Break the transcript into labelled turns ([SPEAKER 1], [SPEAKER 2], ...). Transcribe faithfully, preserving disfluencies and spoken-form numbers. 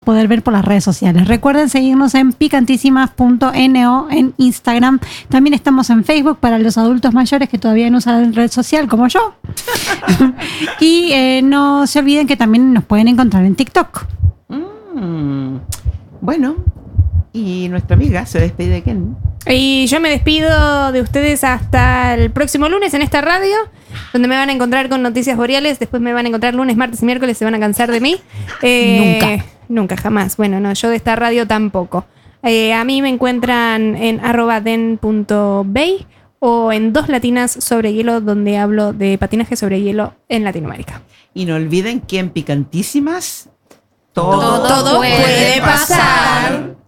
[SPEAKER 1] poder ver por las redes sociales. Recuerden seguirnos en picantísimas punto no en Instagram. También estamos en Facebook para los adultos mayores que todavía no usan red social como yo. Y eh, no se olviden que también nos pueden encontrar en TikTok.
[SPEAKER 2] Mm, bueno, y nuestra amiga se despide de Ken.
[SPEAKER 3] Y yo me despido de ustedes hasta el próximo lunes en esta radio, donde me van a encontrar con Noticias Boreales. Después me van a encontrar lunes, martes y miércoles. Se van a cansar de mí. Eh,
[SPEAKER 1] Nunca.
[SPEAKER 3] Nunca, jamás. Bueno, no, yo de esta radio tampoco. Eh, a mí me encuentran en arroba den punto bay o en Dos Latinas sobre Hielo, donde hablo de patinaje sobre hielo en Latinoamérica.
[SPEAKER 2] Y no olviden que en Picantísimas todo,
[SPEAKER 3] Todo puede pasar.